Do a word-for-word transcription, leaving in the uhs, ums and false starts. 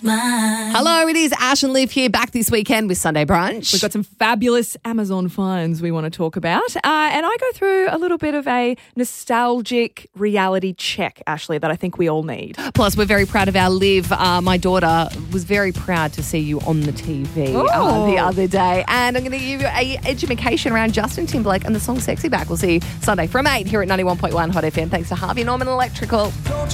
Hello, it is Ash and Liv here, back this weekend with Sunday Brunch. We've got some fabulous Amazon finds we want to talk about. Uh, and I go through a little bit of a nostalgic reality check, Ashley, that I think we all need. Plus, we're very proud of our Liv. Uh, my daughter was very proud to see you on the T V uh, the other day. And I'm going to give you a education around Justin Timberlake and the song Sexy Back. We'll see you Sunday from eight here at ninety-one point one Hot F M. Thanks to Harvey Norman Electrical.